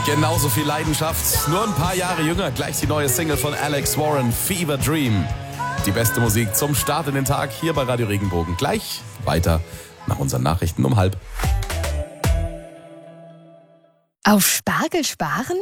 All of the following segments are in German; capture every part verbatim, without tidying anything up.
Genauso viel Leidenschaft, nur ein paar Jahre jünger. Gleich die neue Single von Alex Warren, Fever Dream. Die beste Musik zum Start in den Tag hier bei Radio Regenbogen. Gleich weiter nach unseren Nachrichten um halb. Auf Spargel sparen?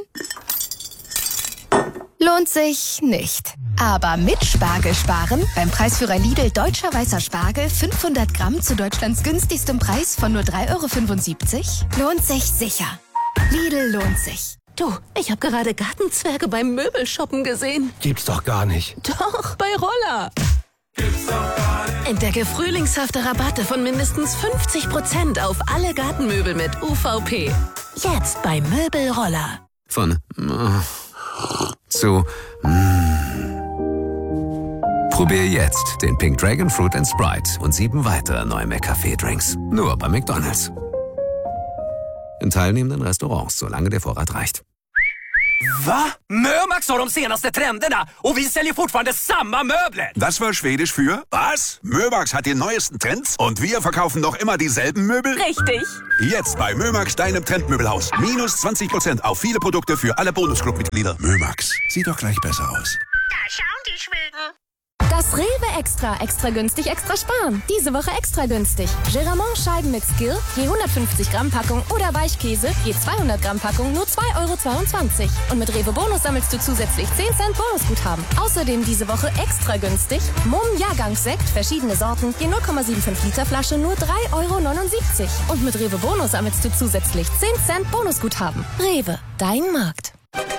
Lohnt sich nicht. Aber mit Spargel sparen, beim Preisführer Lidl Deutscher Weißer Spargel fünfhundert Gramm zu Deutschlands günstigstem Preis von nur drei Euro fünfundsiebzig, lohnt sich sicher. Lidl lohnt sich. Du, ich habe gerade Gartenzwerge beim Möbelshoppen gesehen. Gibt's doch gar nicht. Doch, bei Roller. Gibt's doch gar nicht. Entdecke frühlingshafte Rabatte von mindestens fünfzig Prozent auf alle Gartenmöbel mit U V P. Jetzt bei Möbelroller. Von äh, zu mm. Probier jetzt den Pink Dragon Fruit and Sprite und sieben weitere neue McCafé-Drinks. Nur bei McDonald's. In teilnehmenden Restaurants, solange der Vorrat reicht. Va? Mömax har de senaste trenderna och vi säljer fortfarande samma möbler. Das war Schwedisch für was? Mömax hat die neuesten Trends und wir verkaufen noch immer dieselben Möbel? Richtig. Jetzt bei Mömax, deinem Trendmöbelhaus. Minus zwanzig Prozent auf viele Produkte für alle Bonusclub-Mitglieder. Mömax, sieht doch gleich besser aus. Da schauen die Schweden. Das Rewe Extra, extra günstig, extra sparen. Diese Woche extra günstig. Geramont Scheiben mit Skill, je hundertfünfzig Gramm Packung oder Weichkäse, je zweihundert Gramm Packung, nur zwei Euro zweiundzwanzig. Und mit Rewe Bonus sammelst du zusätzlich zehn Cent Bonusguthaben. Außerdem diese Woche extra günstig. Mumm Jahrgangssekt, verschiedene Sorten, je null Komma fünfundsiebzig Liter Flasche, nur drei Euro neunundsiebzig. Und mit Rewe Bonus sammelst du zusätzlich zehn Cent Bonusguthaben. Rewe, dein Markt.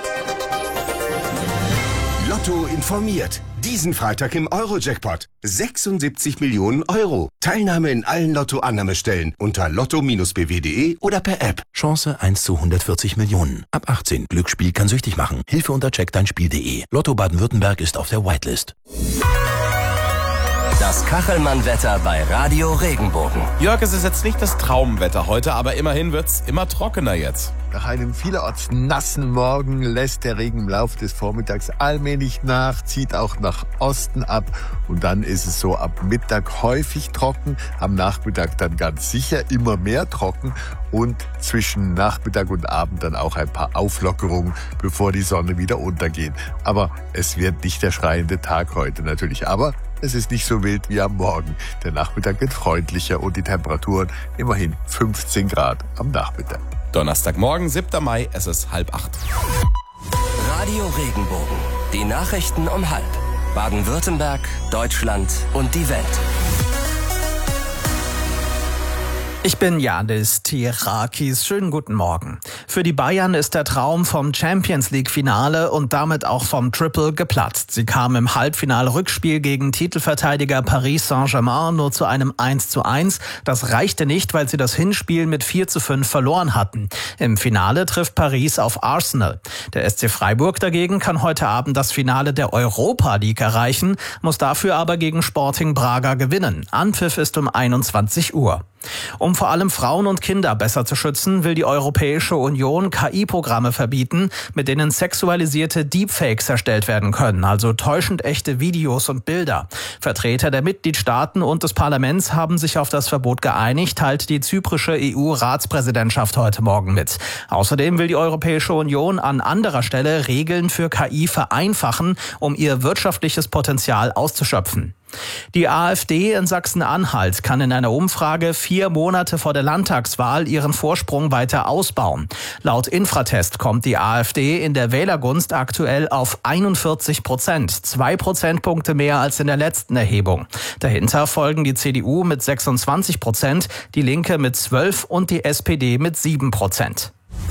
Lotto informiert. Diesen Freitag im Euro-Jackpot. sechsundsiebzig Millionen Euro. Teilnahme in allen Lotto-Annahmestellen unter lotto Bindestrich b w punkt d e oder per App. Chance eins zu hundertvierzig Millionen. Ab achtzehn. Glücksspiel kann süchtig machen. Hilfe unter check dein Spiel punkt d e. Lotto Baden-Württemberg ist auf der Whitelist. Das Kachelmann-Wetter bei Radio Regenbogen. Jörg, es ist jetzt nicht das Traumwetter heute, aber immerhin wird's immer trockener jetzt. Nach einem vielerorts nassen Morgen lässt der Regen im Laufe des Vormittags allmählich nach, zieht auch nach Osten ab und dann ist es so ab Mittag häufig trocken, am Nachmittag dann ganz sicher immer mehr trocken und zwischen Nachmittag und Abend dann auch ein paar Auflockerungen, bevor die Sonne wieder untergeht. Aber es wird nicht der schreiende Tag heute natürlich, aber es ist nicht so wild wie am Morgen. Der Nachmittag wird freundlicher und die Temperaturen immerhin fünfzehn Grad am Nachmittag. Donnerstagmorgen, siebter Mai, es ist halb acht. Radio Regenbogen. Die Nachrichten um halb. Baden-Württemberg, Deutschland und die Welt. Ich bin Janis Tirakis. Schönen guten Morgen. Für die Bayern ist der Traum vom Champions-League-Finale und damit auch vom Triple geplatzt. Sie kamen im Halbfinal-Rückspiel gegen Titelverteidiger Paris Saint-Germain nur zu einem eins zu eins. Das reichte nicht, weil sie das Hinspiel mit vier zu fünf verloren hatten. Im Finale trifft Paris auf Arsenal. Der S C Freiburg dagegen kann heute Abend das Finale der Europa League erreichen, muss dafür aber gegen Sporting Braga gewinnen. Anpfiff ist um einundzwanzig Uhr. Um vor allem Frauen und Kinder besser zu schützen, will die Europäische Union K I-Programme verbieten, mit denen sexualisierte Deepfakes erstellt werden können, also täuschend echte Videos und Bilder. Vertreter der Mitgliedstaaten und des Parlaments haben sich auf das Verbot geeinigt, teilt die zyprische E U-Ratspräsidentschaft heute Morgen mit. Außerdem will die Europäische Union an anderer Stelle Regeln für K I vereinfachen, um ihr wirtschaftliches Potenzial auszuschöpfen. Die AfD in Sachsen-Anhalt kann in einer Umfrage vier Monate vor der Landtagswahl ihren Vorsprung weiter ausbauen. Laut Infratest kommt die AfD in der Wählergunst aktuell auf einundvierzig Prozent, zwei Prozentpunkte mehr als in der letzten Erhebung. Dahinter folgen die C D U mit sechsundzwanzig Prozent, die Linke mit zwölf und die S P D mit sieben Prozent.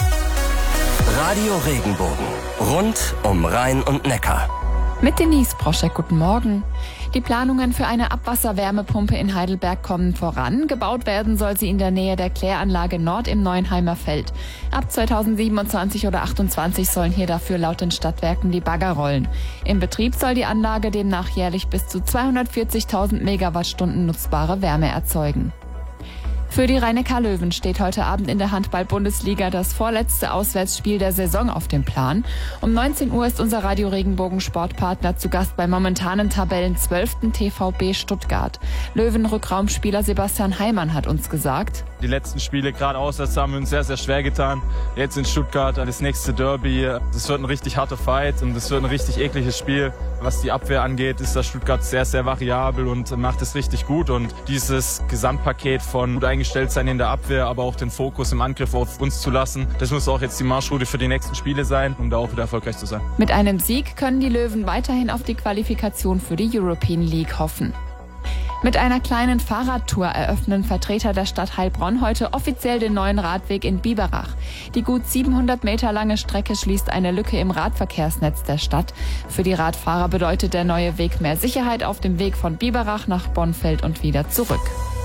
Radio Regenbogen. Rund um Rhein und Neckar. Mit Denise Proschek, guten Morgen. Die Planungen für eine Abwasserwärmepumpe in Heidelberg kommen voran. Gebaut werden soll sie in der Nähe der Kläranlage Nord im Neuenheimer Feld. Ab zweitausendsiebenundzwanzig oder achtundzwanzig sollen hier dafür laut den Stadtwerken die Bagger rollen. Im Betrieb soll die Anlage demnach jährlich bis zu zweihundertvierzigtausend Megawattstunden nutzbare Wärme erzeugen. Für die Rhein-Neckar-Löwen steht heute Abend in der Handball-Bundesliga das vorletzte Auswärtsspiel der Saison auf dem Plan. Um neunzehn Uhr ist unser Radio Regenbogen Sportpartner zu Gast beim momentanen Tabellenzwölften T V B Stuttgart. Löwen-Rückraumspieler Sebastian Heimann hat uns gesagt: Die letzten Spiele, gerade auswärts, haben wir uns sehr, sehr schwer getan. Jetzt in Stuttgart das nächste Derby. Das wird ein richtig harter Fight und das wird ein richtig ekliges Spiel. Was die Abwehr angeht, ist das Stuttgart sehr, sehr variabel und macht es richtig gut. Und dieses Gesamtpaket von gut eingestellt sein in der Abwehr, aber auch den Fokus im Angriff auf uns zu lassen, das muss auch jetzt die Marschroute für die nächsten Spiele sein, um da auch wieder erfolgreich zu sein. Mit einem Sieg können die Löwen weiterhin auf die Qualifikation für die European League hoffen. Mit einer kleinen Fahrradtour eröffnen Vertreter der Stadt Heilbronn heute offiziell den neuen Radweg in Biberach. Die gut siebenhundert Meter lange Strecke schließt eine Lücke im Radverkehrsnetz der Stadt. Für die Radfahrer bedeutet der neue Weg mehr Sicherheit auf dem Weg von Biberach nach Bonnfeld und wieder zurück.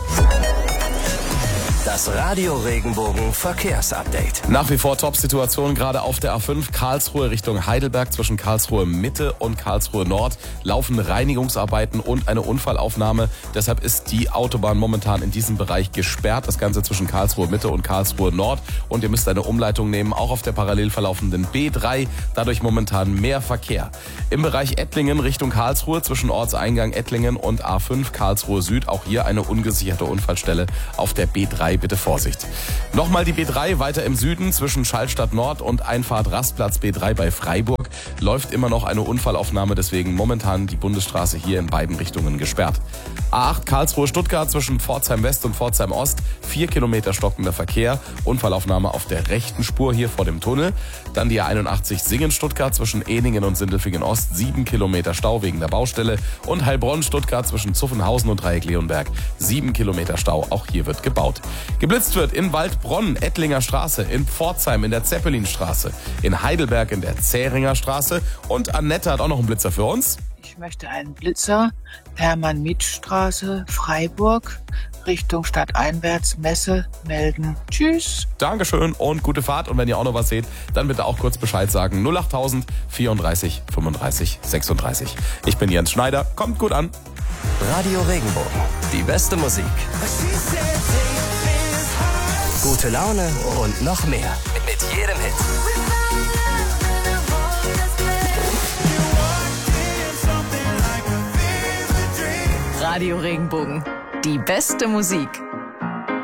Das Radio Regenbogen Verkehrsupdate. Nach wie vor Top-Situation gerade auf der A fünf Karlsruhe Richtung Heidelberg. Zwischen Karlsruhe Mitte und Karlsruhe Nord laufen Reinigungsarbeiten und eine Unfallaufnahme. Deshalb ist die Autobahn momentan in diesem Bereich gesperrt. Das Ganze zwischen Karlsruhe Mitte und Karlsruhe Nord. Und ihr müsst eine Umleitung nehmen, auch auf der parallel verlaufenden B drei. Dadurch momentan mehr Verkehr. Im Bereich Ettlingen Richtung Karlsruhe zwischen Ortseingang Ettlingen und A fünf Karlsruhe Süd. Auch hier eine ungesicherte Unfallstelle auf der B drei. Bitte Vorsicht. Nochmal die B drei weiter im Süden zwischen Schallstadt Nord und Einfahrt Rastplatz B drei bei Freiburg. Läuft immer noch eine Unfallaufnahme, deswegen momentan die Bundesstraße hier in beiden Richtungen gesperrt. A acht Karlsruhe-Stuttgart zwischen Pforzheim West und Pforzheim Ost. Vier Kilometer stockender Verkehr. Unfallaufnahme auf der rechten Spur hier vor dem Tunnel. Dann die A einundachtzig Singen-Stuttgart zwischen Ehningen und Sindelfingen Ost. Sieben Kilometer Stau wegen der Baustelle. Und Heilbronn-Stuttgart zwischen Zuffenhausen und Dreieck-Leonberg. Sieben Kilometer Stau. Auch hier wird gebaut. Geblitzt wird in Waldbronn, Ettlinger Straße, in Pforzheim in der Zeppelinstraße, in Heidelberg in der Zähringer Straße und Annette hat auch noch einen Blitzer für uns. Ich möchte einen Blitzer, Hermann-Mietz-Straße, Freiburg, Richtung stadteinwärts, Messe, melden. Tschüss. Dankeschön und gute Fahrt. Und wenn ihr auch noch was seht, dann bitte auch kurz Bescheid sagen. null achttausend vierunddreißig fünfunddreißig sechsunddreißig. Ich bin Jens Schneider. Kommt gut an. Radio Regenbogen. Die beste Musik. Gute Laune und noch mehr. Mit jedem Hit. Radio Regenbogen. Die beste Musik.